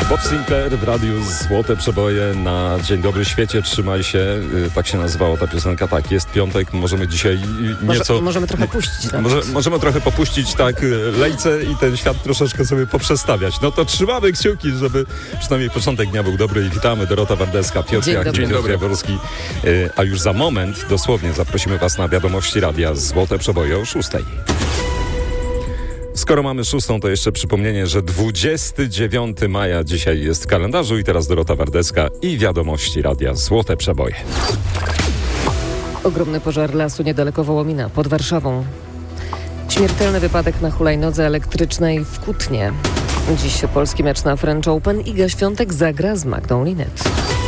Bob Sinclair w radiu Złote Przeboje na Dzień Dobry Świecie. Trzymaj się. Tak się nazywała ta piosenka. Tak, jest piątek. Możemy dzisiaj nieco... Możemy trochę puścić. Tak? Możemy trochę popuścić tak lejce i ten świat troszeczkę sobie poprzestawiać. No to trzymamy kciuki, żeby przynajmniej początek dnia był dobry i witamy. Dorota Wardeska, Piotr Jaworski. A już za moment dosłownie zaprosimy Was na wiadomości radia Złote Przeboje o 6:00. Skoro mamy 6:00, to jeszcze przypomnienie, że 29 maja dzisiaj jest w kalendarzu i teraz Dorota Wardeska i wiadomości radia Złote Przeboje. Ogromny pożar lasu niedaleko Wołomina pod Warszawą. Śmiertelny wypadek na hulajnodze elektrycznej w Kutnie. Dziś polski mecz na French Open. Iga Świątek zagra z Magdą Linette.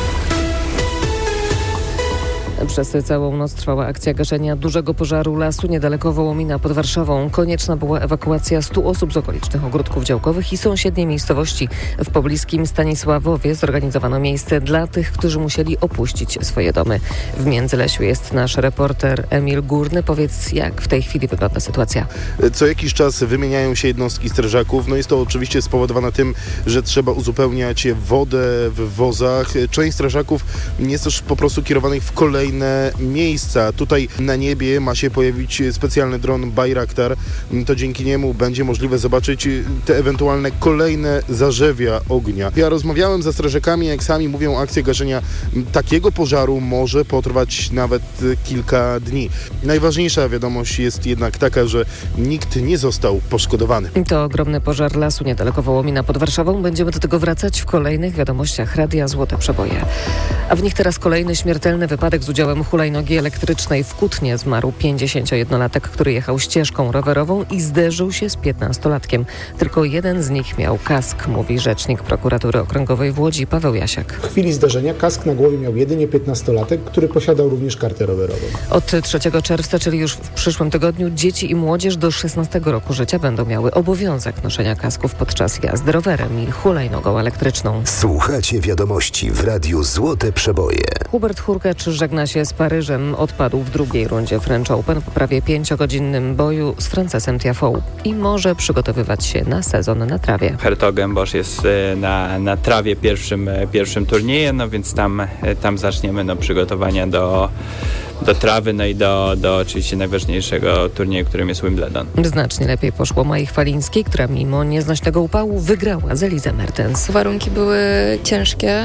Przez całą noc trwała akcja gaszenia dużego pożaru lasu niedaleko Wołomina pod Warszawą. Konieczna była ewakuacja 100 osób z okolicznych ogródków działkowych i sąsiedniej miejscowości. W pobliskim Stanisławowie zorganizowano miejsce dla tych, którzy musieli opuścić swoje domy. W Międzylesiu jest nasz reporter Emil Górny. Powiedz, jak w tej chwili wygląda sytuacja? Co jakiś czas wymieniają się jednostki strażaków. No jest to oczywiście spowodowane tym, że trzeba uzupełniać wodę w wozach. Część strażaków jest też po prostu kierowanych w kolejne miejsca. Tutaj na niebie ma się pojawić specjalny dron Bayraktar. To dzięki niemu będzie możliwe zobaczyć te ewentualne kolejne zarzewia ognia. Ja rozmawiałem ze strażakami, jak sami mówią, akcja gaszenia takiego pożaru może potrwać nawet kilka dni. Najważniejsza wiadomość jest jednak taka, że nikt nie został poszkodowany. To ogromny pożar lasu niedaleko Wołomina pod Warszawą. Będziemy do tego wracać w kolejnych wiadomościach radia Złote Przeboje. A w nich teraz kolejny śmiertelny wypadek z udziałem hulajnogi elektrycznej w Kutnie. Zmarł 51-latek, który jechał ścieżką rowerową i zderzył się z 15-latkiem. Tylko jeden z nich miał kask, mówi rzecznik prokuratury okręgowej w Łodzi Paweł Jasiak. W chwili zdarzenia kask na głowie miał jedynie 15-latek, który posiadał również kartę rowerową. Od 3 czerwca, czyli już w przyszłym tygodniu, dzieci i młodzież do 16 roku życia będą miały obowiązek noszenia kasków podczas jazdy rowerem i hulajnogą elektryczną. Słuchacie wiadomości w radiu Złote Przeboje. Hubert Hurkacz żegna się z Paryżem. Odpadł w drugiej rundzie French Open po prawie 5-godzinnym boju z Francesem Tiafoe i może przygotowywać się na sezon na trawie. Hertogenbosch jest na trawie pierwszym turnieju, no więc tam zaczniemy przygotowania do trawy, no i do oczywiście najważniejszego turnieju, którym jest Wimbledon. Znacznie lepiej poszło Mai Chwalińskiej, która mimo nieznośnego upału wygrała z Elizę Mertens. Warunki były ciężkie,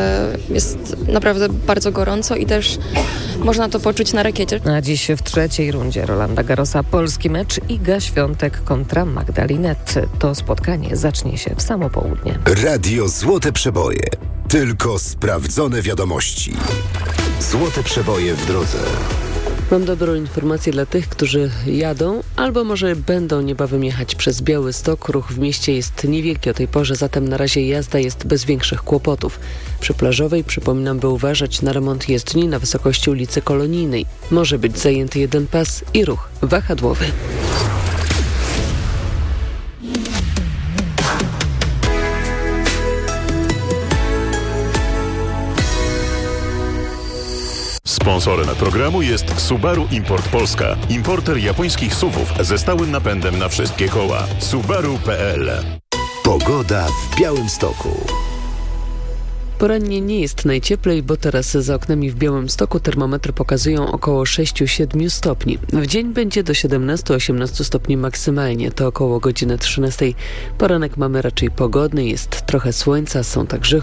jest naprawdę bardzo gorąco i też można to poczuć na rakiecie. A dziś w trzeciej rundzie Rolanda Garrosa polski mecz Iga Świątek kontra Magda Linette. To spotkanie zacznie się w samo południe. Radio Złote Przeboje. Tylko sprawdzone wiadomości. Złote Przeboje w drodze. Mam dobrą informację dla tych, którzy jadą albo może będą niebawem jechać przez Białystok. Ruch w mieście jest niewielki o tej porze, zatem na razie jazda jest bez większych kłopotów. Przy Plażowej, przypominam, by uważać na remont jezdni na wysokości ulicy Kolonijnej. Może być zajęty jeden pas i ruch wahadłowy. Sponsorem programu jest Subaru Import Polska. Importer japońskich SUV-ów ze stałym napędem na wszystkie koła. Subaru.pl. Pogoda w Białymstoku. Porannie nie jest najcieplej, bo teraz za oknami w Białymstoku termometry pokazują około 6-7 stopni. W dzień będzie do 17-18 stopni maksymalnie, to około godziny 13. Poranek mamy raczej pogodny, jest trochę słońca, są także